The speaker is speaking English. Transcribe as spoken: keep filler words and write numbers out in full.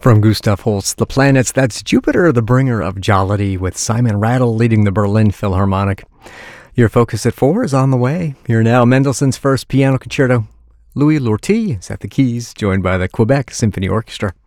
From Gustav Holst's The Planets, that's Jupiter, the bringer of jollity, with Simon Rattle leading the Berlin Philharmonic. Your focus at four is on the way. Here now, Mendelssohn's First Piano Concerto. Louis Lortie is at the keys, joined by the Quebec Symphony Orchestra.